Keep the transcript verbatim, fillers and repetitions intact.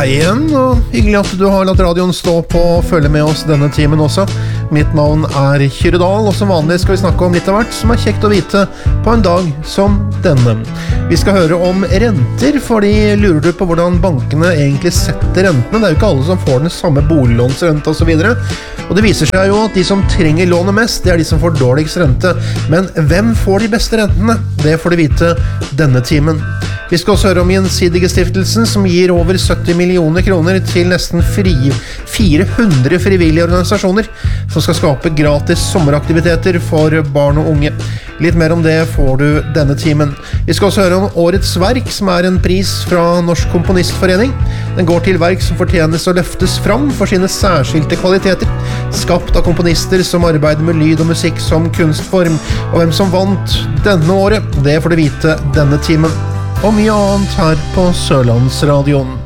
hei igjen, og hyggelig at du har latt radioen stå på og følge med oss denne timen også. Mitt navn er Kyrre Dahl, og som vanlig skal vi snakke om litt av hvert som er kjekt å vite på en dag som denne. Vi skal høre om renter, fordi lurer du på hvordan bankene egentlig setter rentene. Det er jo ikke alle som får den samme boliglånsrente og så videre. Og det viser seg jo at de som trenger lånet mest, det er de som får dårligst rente. Men hvem får de beste rentene? Det får de vite denne timen. Vi skal også høre om Gjensidige Stiftelsen, som gir over sytti millioner kroner til nesten fri, fire hundre frivillige organisasjoner, som skal skape gratis sommeraktiviteter for barn og unge. Litt mer om det får du denne timen. Vi skal også høre om Årets Verk, som er en pris fra Norsk Komponistforening. Den går til verk som fortjenes å løftes fram for sine særskilte kvaliteter, skapt av komponister som arbeider med lyd og musikk som kunstform. Og hvem som vant denne året, det får du vite denne timen. Og mye annet her på Sørlandsradioen.